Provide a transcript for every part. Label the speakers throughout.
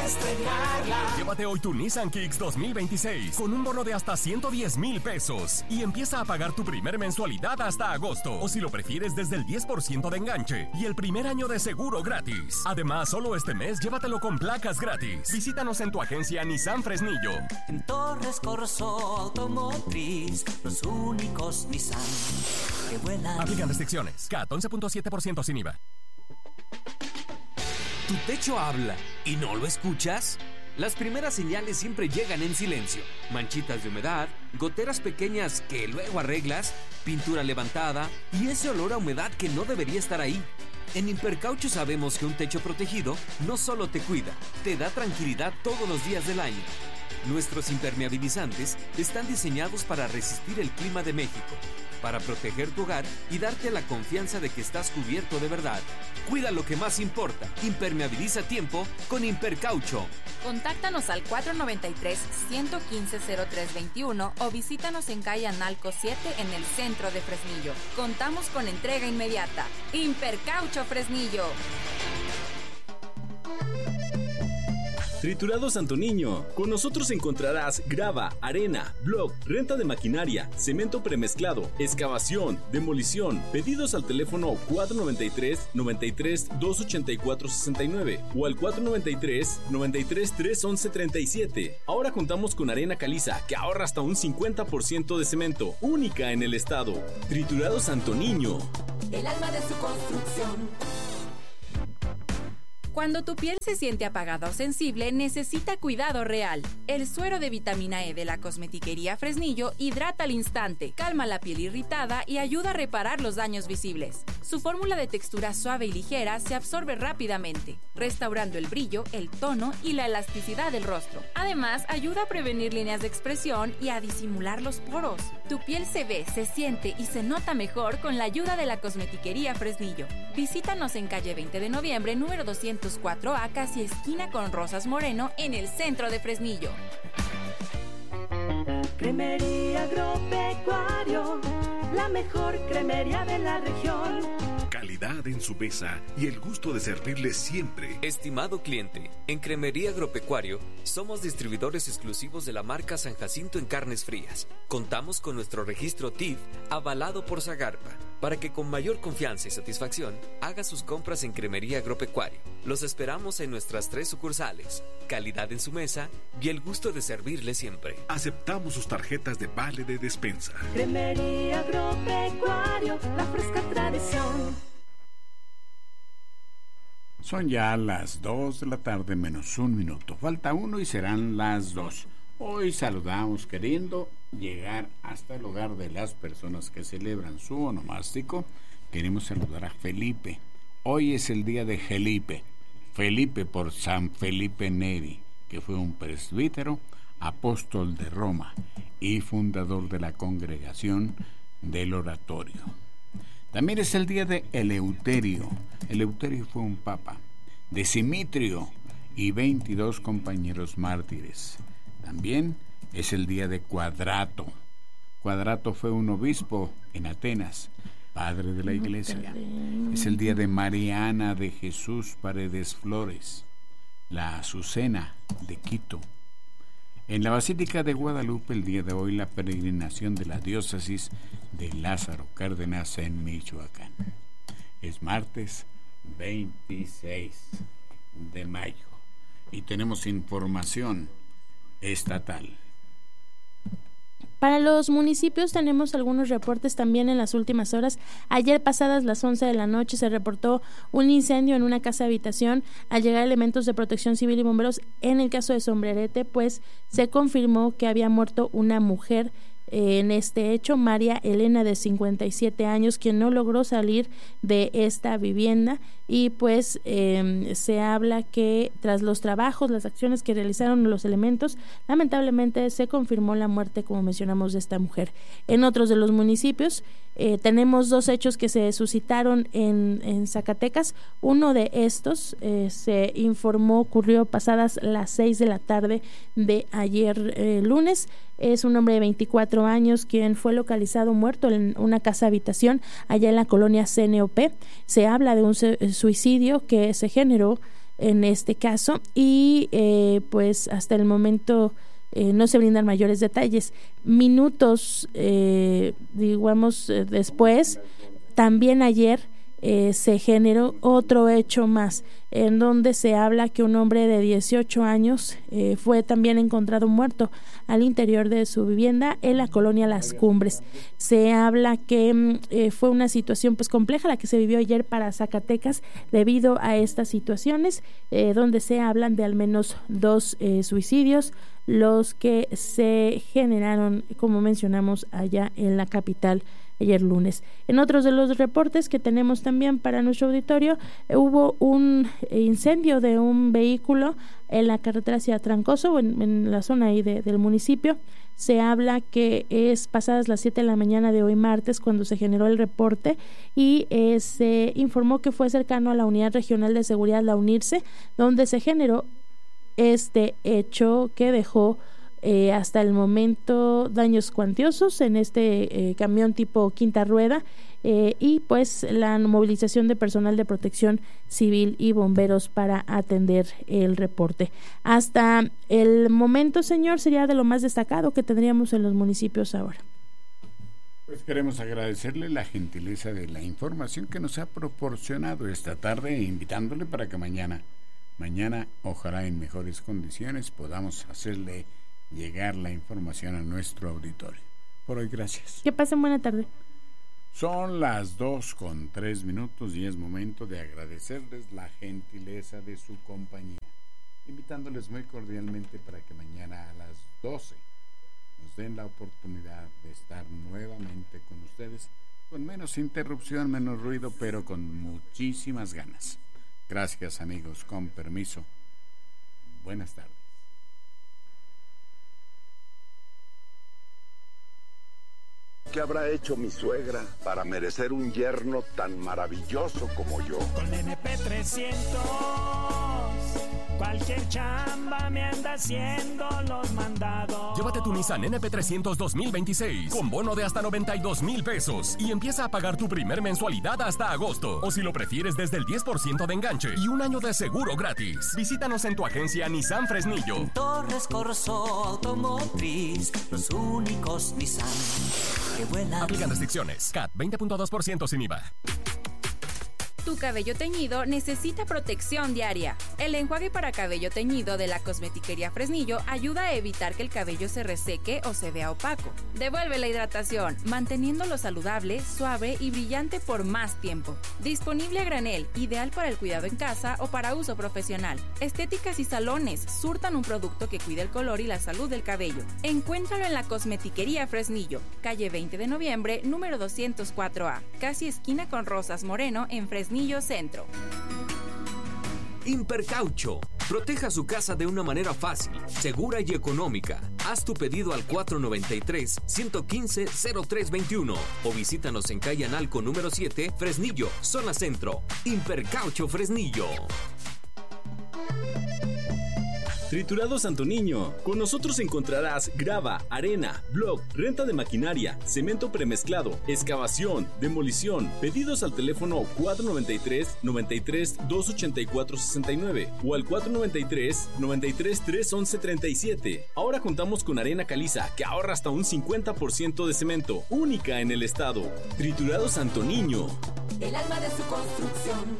Speaker 1: estrenarla.
Speaker 2: Llévate hoy tu Nissan Kicks 2026 con un bono de hasta 110,000 pesos y empieza a pagar tu primer mensualidad hasta agosto. O si lo prefieres, desde el 10% de enganche y el primer año de seguro gratis. Además, solo este mes llévatelo con placas gratis. Visítanos en tu agencia Nissan Fresnillo.
Speaker 1: En Torres Corso Automotriz, los únicos Nissan que vuelan.
Speaker 2: Aplican restricciones. CAT 11.7% sin IVA.
Speaker 3: ¿Tu techo habla y no lo escuchas? Las primeras señales siempre llegan en silencio. Manchitas de humedad, goteras pequeñas que luego arreglas, pintura levantada y ese olor a humedad que no debería estar ahí. En Impercaucho sabemos que un techo protegido no solo te cuida, te da tranquilidad todos los días del año. Nuestros impermeabilizantes están diseñados para resistir el clima de México, para proteger tu hogar y darte la confianza de que estás cubierto de verdad. Cuida lo que más importa. Impermeabiliza a tiempo con Impercaucho.
Speaker 4: Contáctanos al 493-115-0321 o visítanos en calle Analco 7 en el centro de Fresnillo. Contamos con entrega inmediata. Impercaucho Fresnillo.
Speaker 5: Triturados Santo Niño. Con nosotros encontrarás grava, arena, block, renta de maquinaria, cemento premezclado, excavación, demolición. Pedidos al teléfono 493-93-284-69 o al 493-93-311-37. Ahora contamos con arena caliza que ahorra hasta un 50% de cemento, única en el estado. Triturados Santo Niño.
Speaker 1: El alma de su construcción.
Speaker 4: Cuando tu piel se siente apagada o sensible, necesita cuidado real. El suero de vitamina E de la Cosmetiquería Fresnillo hidrata al instante, calma la piel irritada y ayuda a reparar los daños visibles. Su fórmula de textura suave y ligera se absorbe rápidamente, restaurando el brillo, el tono y la elasticidad del rostro. Además, ayuda a prevenir líneas de expresión y a disimular los poros. Tu piel se ve, se siente y se nota mejor con la ayuda de la Cosmetiquería Fresnillo. Visítanos en calle 20 de noviembre, número 204A, casi esquina con Rosas Moreno, en el centro de Fresnillo.
Speaker 6: Cremería Agropecuario, la mejor cremería de la región.
Speaker 7: Calidad en su mesa y el gusto de servirle siempre.
Speaker 3: Estimado cliente, en Cremería Agropecuario somos distribuidores exclusivos de la marca San Jacinto en carnes frías. Contamos con nuestro registro TIF avalado por Zagarpa, para que con mayor confianza y satisfacción haga sus compras en Cremería Agropecuario. Los esperamos en nuestras 3 sucursales. Calidad en su mesa y el gusto de servirle siempre.
Speaker 7: Aceptamos sus tarjetas de vale de despensa.
Speaker 6: Cremería Agropecuario, la fresca tradición.
Speaker 8: Son ya las 2 de la tarde menos un minuto. Falta uno y serán las 2. Hoy saludamos queriendo llegar hasta el hogar de las personas que celebran su onomástico. Queremos saludar a Felipe. Hoy es el día de Felipe. Felipe por San Felipe Neri, que fue un presbítero, apóstol de Roma y fundador de la congregación del oratorio. También es el día de Eleuterio. Eleuterio fue un papa. De Simitrio y 22 compañeros mártires. También es el día de Cuadrato. Cuadrato fue un obispo en Atenas, padre de la iglesia. Es el día de Mariana de Jesús Paredes Flores, la Azucena de Quito. En la Basílica de Guadalupe, el día de hoy, la peregrinación de la diócesis de Lázaro Cárdenas en Michoacán. Es martes 26 de mayo y tenemos información estatal.
Speaker 9: Para los municipios tenemos algunos reportes también en las últimas horas. Ayer pasadas las 11 de la noche se reportó un incendio en una casa habitación. Al llegar elementos de protección civil y bomberos, en el caso de Sombrerete, pues se confirmó que había muerto una mujer en este hecho, María Elena, de 57 años, quien no logró salir de esta vivienda. Y pues se habla que tras los trabajos, las acciones que realizaron los elementos, lamentablemente se confirmó la muerte, como mencionamos, de esta mujer. En otros de los municipios tenemos 2 hechos que se suscitaron en Zacatecas. Uno de estos se informó ocurrió pasadas las 6 de la tarde de ayer lunes. Es un hombre de 24 años quien fue localizado muerto en una casa habitación allá en la colonia CNOP. Se habla de un suicidio que se generó en este caso, y pues hasta el momento no se brindan mayores detalles. Minutos, después, también ayer se generó otro hecho más, en donde se habla que un hombre de 18 años fue también encontrado muerto al interior de su vivienda en la colonia Las Cumbres. Se habla que fue una situación pues compleja la que se vivió ayer para Zacatecas debido a estas situaciones, donde se hablan de al menos 2 suicidios, los que se generaron, como mencionamos, allá en la capital ayer lunes. En otros de los reportes que tenemos también para nuestro auditorio, hubo un incendio de un vehículo en la carretera hacia Trancoso, en la zona ahí del municipio. Se habla que es pasadas las 7 de la mañana de hoy martes cuando se generó el reporte, y se informó que fue cercano a la Unidad Regional de Seguridad, la UNIRSE, donde se generó este hecho que dejó hasta el momento daños cuantiosos en este camión tipo quinta rueda, y pues la movilización de personal de protección civil y bomberos para atender el reporte. Hasta el momento, señor, sería de lo más destacado que tendríamos en los municipios ahora.
Speaker 8: Pues queremos agradecerle la gentileza de la información que nos ha proporcionado esta tarde, invitándole para que mañana, ojalá en mejores condiciones, podamos hacerle llegar la información a nuestro auditorio. Por hoy, gracias.
Speaker 9: Que pasen buena tarde.
Speaker 8: Son las 2:03 y es momento de agradecerles la gentileza de su compañía, invitándoles muy cordialmente para que mañana a las 12 nos den la oportunidad de estar nuevamente con ustedes, con menos interrupción, menos ruido, pero con muchísimas ganas. Gracias, amigos, con permiso. Buenas tardes.
Speaker 10: ¿Qué habrá hecho mi suegra para merecer un yerno tan maravilloso como yo?
Speaker 11: Con NP300, cualquier chamba me anda haciendo los mandados.
Speaker 2: Llévate tu Nissan NP300 2026 con bono de hasta 92,000 pesos y empieza a pagar tu primer mensualidad hasta agosto. O si lo prefieres, desde el 10% de enganche y un año de seguro gratis. Visítanos en tu agencia Nissan Fresnillo.
Speaker 1: Torres Corso Automotriz, los únicos Nissan que vuelan.
Speaker 2: Aplican restricciones. CAT 20.2% sin IVA.
Speaker 4: Tu cabello teñido necesita protección diaria. El enjuague para cabello teñido de la Cosmetiquería Fresnillo ayuda a evitar que el cabello se reseque o se vea opaco. Devuelve la hidratación, manteniéndolo saludable, suave y brillante por más tiempo. Disponible a granel, ideal para el cuidado en casa o para uso profesional. Estéticas y salones surtan un producto que cuida el color y la salud del cabello. Encuéntralo en la Cosmetiquería Fresnillo, calle 20 de noviembre, número 204A, casi esquina con Rosas Moreno en Fresnillo Centro.
Speaker 3: Impercaucho. Proteja su casa de una manera fácil, segura y económica. Haz tu pedido al 493-115-0321 o visítanos en calle Analco número 7, Fresnillo, zona centro. Impercaucho Fresnillo.
Speaker 5: Triturados Santo Niño. Con nosotros encontrarás grava, arena, block, renta de maquinaria, cemento premezclado, excavación, demolición. Pedidos al teléfono 493-93-284-69 o al 493-93-311-37. Ahora contamos con arena caliza que ahorra hasta un 50% de cemento, única en el estado. Triturados Santo Niño.
Speaker 1: El alma de su construcción.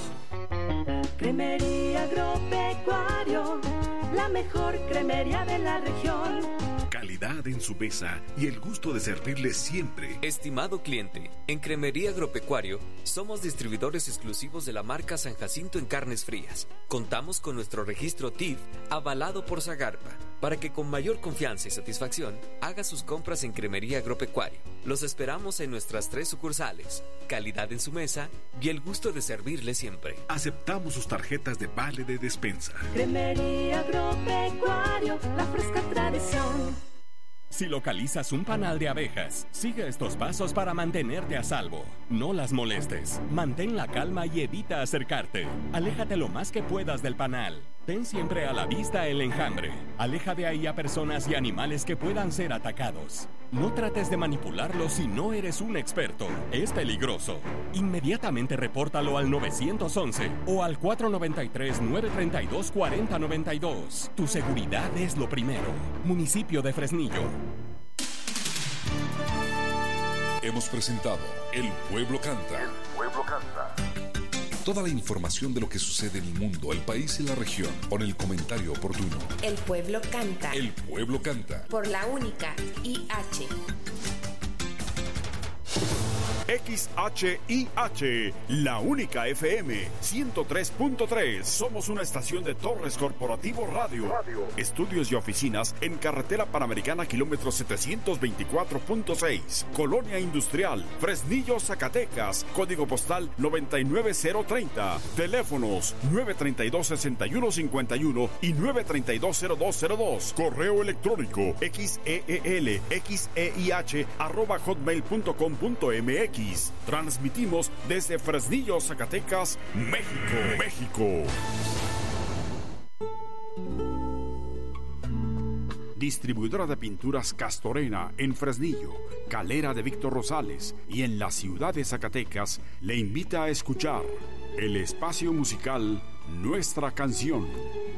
Speaker 6: Cremería Agropecuario, la mejor cremería de la región.
Speaker 7: Calidad en su mesa y el gusto de servirle siempre.
Speaker 3: Estimado cliente, en Cremería Agropecuario somos distribuidores exclusivos de la marca San Jacinto en carnes frías. Contamos con nuestro registro TIF avalado por Zagarpa para que con mayor confianza y satisfacción haga sus compras en Cremería Agropecuario. Los esperamos en nuestras 3 sucursales. Calidad en su mesa y el gusto de servirle siempre.
Speaker 7: Aceptamos sus tarjetas de vale de despensa.
Speaker 6: Cremería Agropecuario, la fresca tradición.
Speaker 2: Si localizas un panal de abejas, sigue estos pasos para mantenerte a salvo. No las molestes, mantén la calma y evita acercarte. Aléjate lo más que puedas del panal. Ten siempre a la vista el enjambre. Aleja de ahí a personas y animales que puedan ser atacados. No trates de manipularlo si no eres un experto. Es peligroso. Inmediatamente repórtalo al 911 o al 493-932-4092. Tu seguridad es lo primero. Municipio de Fresnillo.
Speaker 12: Hemos presentado El Pueblo Canta.
Speaker 10: El Pueblo Canta.
Speaker 12: Toda la información de lo que sucede en el mundo, el país y la región, con el comentario oportuno.
Speaker 13: El Pueblo Canta.
Speaker 12: El Pueblo Canta.
Speaker 13: Por la única IH.
Speaker 14: XHIH, la única FM 103.3. Somos una estación de Torres Corporativo Radio. Estudios y oficinas en Carretera Panamericana, kilómetro 724.6. Colonia Industrial, Fresnillo, Zacatecas. Código postal 99030. Teléfonos 932-6151 y 932-0202. Correo electrónico xeelxeih@hotmail.com.mx. Transmitimos desde Fresnillo, Zacatecas, México. Distribuidora de pinturas Castorena en Fresnillo, Calera de Víctor Rosales y en la ciudad de Zacatecas le invita a escuchar el espacio musical Nuestra Canción.